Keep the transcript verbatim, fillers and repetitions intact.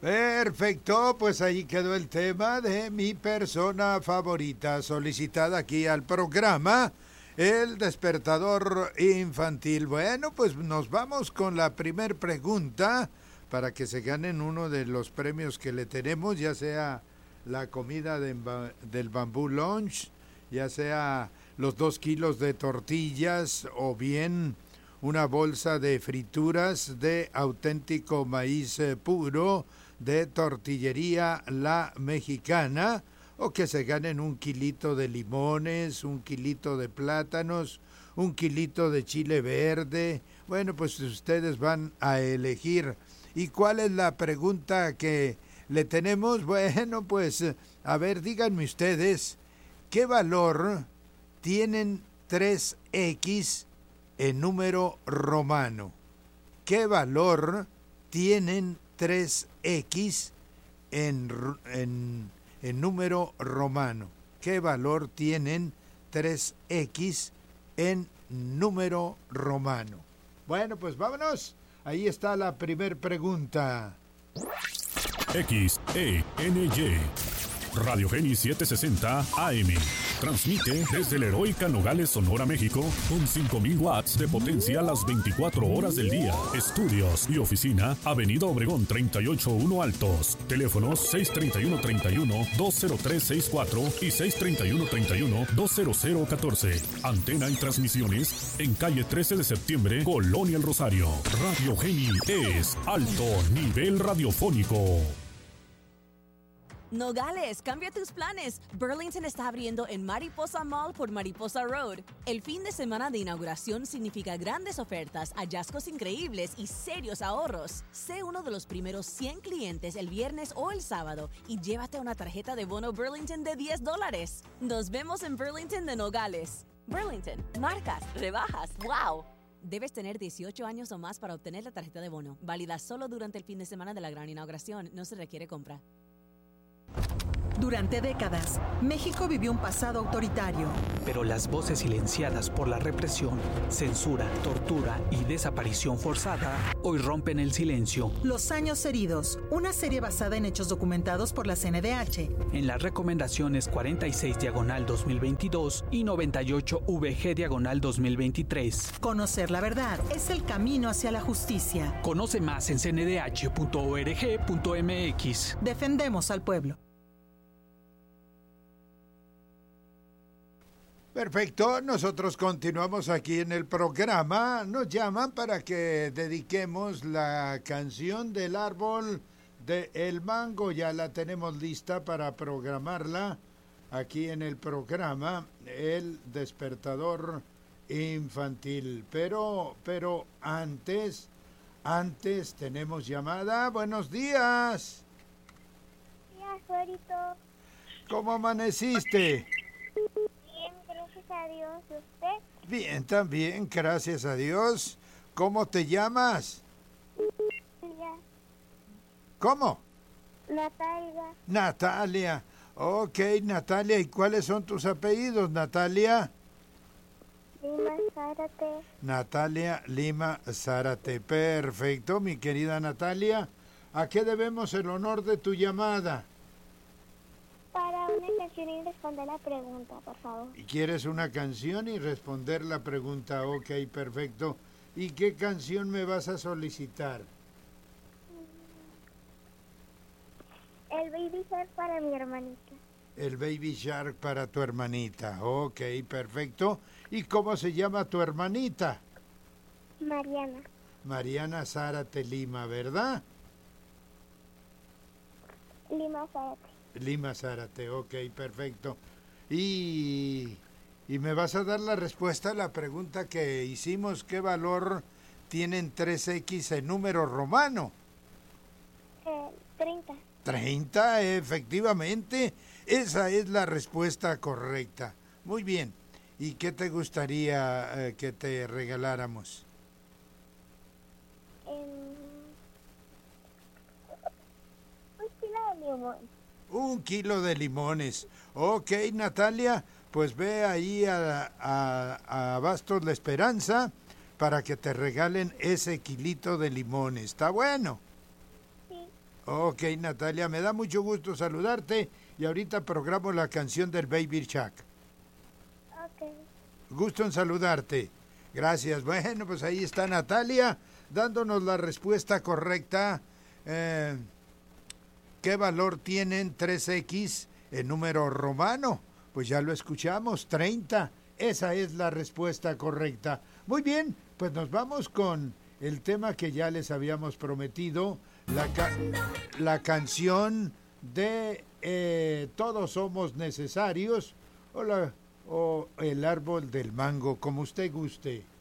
Perfecto, pues ahí quedó el tema de mi persona favorita, solicitada aquí al programa, el despertador infantil. Bueno, pues nos vamos con la primer pregunta para que se ganen uno de los premios que le tenemos, ya sea la comida de, del Bamboo Lunch, ya sea los dos kilos de tortillas o bien una bolsa de frituras de auténtico maíz puro de Tortillería La Mexicana, o que se ganen un kilito de limones, un kilito de plátanos, un kilito de chile verde. Bueno, pues ustedes van a elegir. ¿Y cuál es la pregunta que le tenemos? Bueno, pues a ver, díganme ustedes, ¿qué valor tienen tres equis en número romano? ¿Qué valor tienen tres equis en, en, en número romano? ¿Qué valor tienen tres equis en número romano? Bueno, pues vámonos. Ahí está la primer pregunta. X E N Y Radio Geni setecientos sesenta A M. Transmite desde la heroica Nogales, Sonora, México, con cinco mil watts de potencia las veinticuatro horas del día. Estudios y oficina, Avenida Obregón treinta y ocho uno Altos. Teléfonos seis treinta y uno treinta y uno dos cero tres sesenta y cuatro y seis treinta y uno treinta y uno dos cero cero catorce. Antena y transmisiones en calle trece de septiembre, Colonia El Rosario. Radio Geni es alto nivel radiofónico. Nogales, cambia tus planes. Burlington está abriendo en Mariposa Mall por Mariposa Road. El fin de semana de inauguración significa grandes ofertas, hallazgos increíbles y serios ahorros. Sé uno de los primeros cien clientes el viernes o el sábado y llévate una tarjeta de bono Burlington de diez dólares. Nos vemos en Burlington de Nogales. Burlington, marcas, rebajas, wow. Debes tener dieciocho años o más para obtener la tarjeta de bono. Válida solo durante el fin de semana de la gran inauguración. No se requiere compra. Durante décadas, México vivió un pasado autoritario. Pero las voces silenciadas por la represión, censura, tortura y desaparición forzada hoy rompen el silencio. Los años heridos, una serie basada en hechos documentados por la C N D H. En las recomendaciones cuarenta y seis diagonal dos mil veintidós y noventa y ocho V G diagonal dos mil veintitrés. Conocer la verdad es el camino hacia la justicia. Conoce más en c n d h punto org punto m x. Defendemos al pueblo. Perfecto, nosotros continuamos aquí en el programa. Nos llaman para que dediquemos la canción del árbol de El Mango. Ya la tenemos lista para programarla aquí en el programa, El Despertador Infantil. Pero, pero antes, antes tenemos llamada. Buenos días. Buenos días, Suerito. ¿Cómo amaneciste? Gracias a Dios. ¿Y usted? Bien, también, gracias a Dios. ¿Cómo te llamas? Natalia. ¿Cómo? Natalia. Natalia. Ok, Natalia. ¿Y cuáles son tus apellidos, Natalia? Lima Zárate. Natalia Lima Zárate. Perfecto, mi querida Natalia. ¿A qué debemos el honor de tu llamada? Para una canción y responder la pregunta, por favor. ¿Quieres una canción y responder la pregunta? Ok, perfecto. ¿Y qué canción me vas a solicitar? El Baby Shark para mi hermanita. El Baby Shark para tu hermanita. Ok, perfecto. ¿Y cómo se llama tu hermanita? Mariana. Mariana Zárate Lima, ¿verdad? Lima Zárate. Lima Zárate, ok, perfecto. Y, y me vas a dar la respuesta a la pregunta que hicimos, ¿qué valor tienen tres equis en número romano? Eh, treinta. treinta, efectivamente, esa es la respuesta correcta. Muy bien, ¿y qué te gustaría eh, que te regaláramos? Eh, un kilo de limón. Un kilo de limones. Ok, Natalia, pues ve ahí a, a, a Abastos La Esperanza para que te regalen ese kilito de limones. ¿Está bueno? Sí. Ok, Natalia, me da mucho gusto saludarte y ahorita programo la canción del Baby Shark. Ok. Gusto en saludarte. Gracias. Bueno, pues ahí está Natalia dándonos la respuesta correcta. Eh, ¿Qué valor tienen tres equis en número romano? Pues ya lo escuchamos, treinta. Esa es la respuesta correcta. Muy bien, pues nos vamos con el tema que ya les habíamos prometido, la, ca la canción de eh, Todos Somos Necesarios o, la, o El Árbol del Mango, como usted guste.